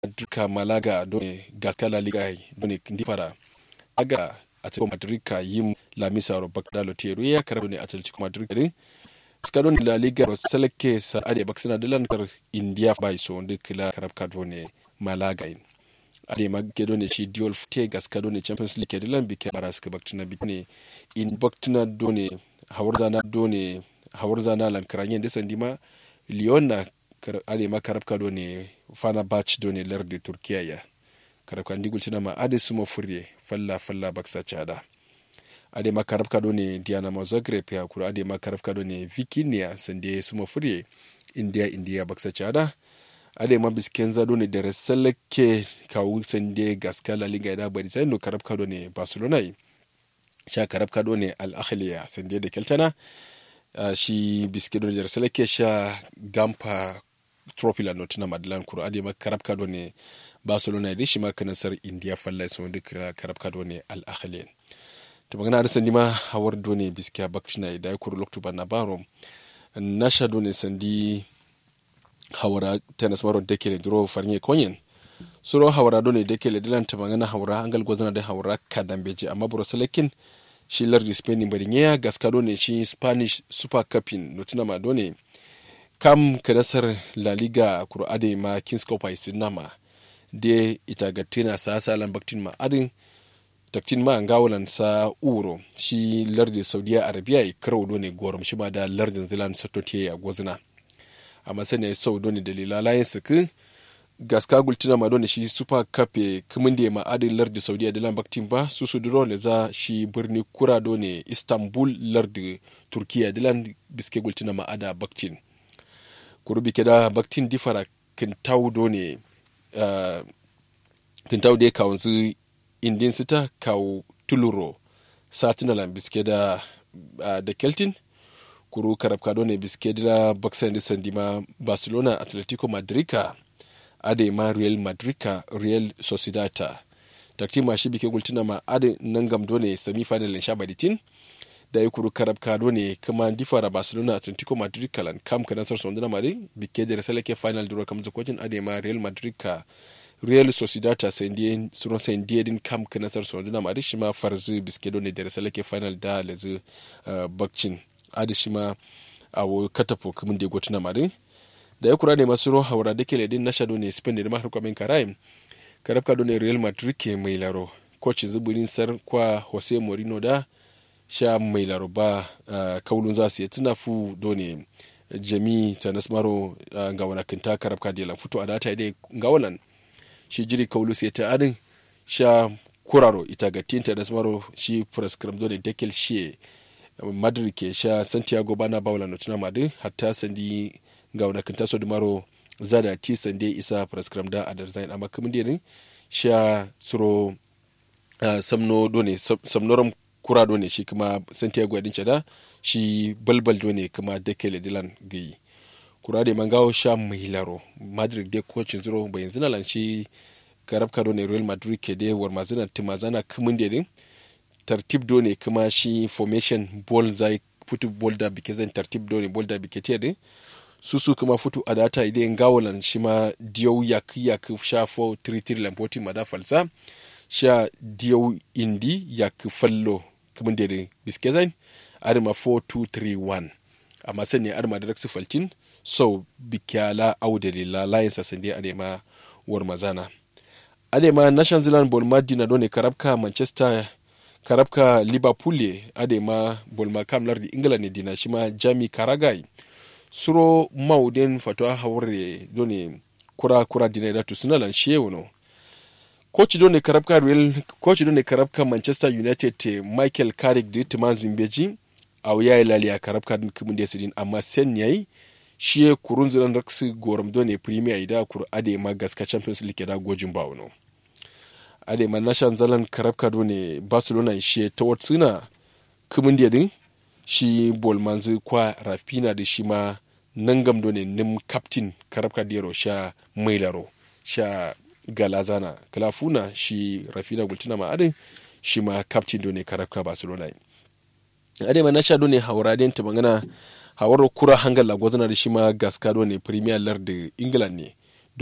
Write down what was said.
Madrika Malaga done Gaskala Liga done Ndifara aga Atletico Madrid ka yim la misaro bakdalo teru ya karabo ne Atletico Madrid ne skadon la Liga ro seleke sa ade baksina dilan kar India bai so ndikla karab kadone Malaga in ade maggedo ne shi diol fte gaskado ne Champions League dilan bike baraska baktina bitne in baktina done hawarzana lan karanyen desandima Lyon na ade makarab kadone fana batch done lardi Turkiya ya karabka ndigul ma ade sumo furye falla baksa chada ade makarab kado ne Dinamo Zagreb ya kura ade makarab kado ne Vikinia sande sumo furye India baksa chada ade mabiskenza do ne dere seleke kawu sande gaskala liga da bari sai no karab kado ne Barcelona sha karab kado ne Al Ahliya sande da keltana shi biskedo ne dere seleke sha gampa trophy la notina madlan kura ade makarab kado ne Barcelona da shi ma kanasar India falla so duk karab kado ne Al Ahliyan to magana da sandi ma hawar do ne biskiya bakshina da kuru loktu bana baro nasha do ne sandi hawara tennis maro deke le duro farnye konyen suro hawara do ne deke le dilan ta magana hawara angal gozana da hawara kadambeje amma bro selekin shi lardi Spain bari nya gaskado ne shi Spanish Super Cup notina ma do ne kam kanasar La Liga kuru ade ma Kings Cup ai sinama de ita gatina sa salan baktin ma adin taktin ma ngawalan sa uro shi lardin Saudiya Arabia i karo ne gorom shi ma da lardin Zealand satote a gozina amma sai ne sau ne dalila layin suku gaska gultina ma dole shi Super Cup kumin da ma adin lardin Saudiya da baktin ba su duro ne za shi birni kura ne Istanbul lardin Turkiya dilan biske gultina ma ada baktin kurubi keda baktin difara kintau ne tintau de kawanzu indin sita kaw tuluro satina lan biske da keltin kuru karab kado ne biske da baksan da sandima Barcelona Atletico Madrid ade ma Real Madrid Real Sociedad takti ma shi bike gultina ma ade nangam done semi final in shabaditin da yi kuru karab kado ne kuma difara Barcelona Atletico Madrid kalan kam kana sar sondana mari bike da salake final duro kam zakocin ade ma Real Madrid Real Sociedad sendien suron sendien din kam kana sar sondana mari shima farzu biske ne da salake final da lazu bakcin ade shima awo katafo kuma da gotuna mari da ya kura ne masu ro haura dake ledin na shado ne Spain da ma harko men karaim karab kado ne Real Madrid ke mai laro coach zuburin sar kwa Jose Mourinho da sha mai laruba kaulun za su yi tuna fu done jami ta nasmaro ga wani kinta karabka da yalan fito a data dai ga wannan shi jiri kaulu sai ta adin sha kuraro ita ga tinta nasmaro shi prescribe done dekel shi Madrid ke sha Santiago bana bawla no tuna madu hatta sandi ga wani kinta so dumaro zada ti sande isa prescribe da adar zain amma kuma dai sha suro samno done samnoram kurado ne shi kuma Santiago adin da shi balbal ne kuma dekele dilan gai kurade mangawo sha mai laro Madrid de coachin zuro bayan zinalan shi karab kado ne Real Madrid ke de war mazina timazana kumin de tartib do ne kuma shi formation ball zai futu ball da bike zan tartib do ne ball da bike te susu kuma futu adata ide ngawolan shi ma diyo yak sha 4-3-3 lampoti mada falsa sha diyo indi yak fallo kuma da biske zain arma 4-2-3-1 amma sani arma da raksu faltin so bikyala audari la layin sa sandi arema war mazana adema National Zealand bol madina done karabka Manchester karabka Liverpool adema bol makam lardi England dina shima Jamie Carragher suro mauden fatwa hawre done kura dina da tusunalan shewono coach done karabka Manchester United Michael Carrick da Timan Zimbeji a yayi laliya karabka din kumin da sidin amma sen yayi shi kurun zilan raksu goram done Premier ida kur ade ma gaska Champions League da gojin bawuno ade ma National Zealand karabka done Barcelona shi ta watsuna kumin da din shi bolmanzu kwa Rafinha da shi ma nangam done nim captain karabka dero sha mailaro sha galazana kalafuna shi Rafinha gultuna ma adin shi ma captain done karabka Barcelona ade ma nasha done hawradin ta magana hawaro kura hangal la gozana da shi ma gaska done Premier League da England ne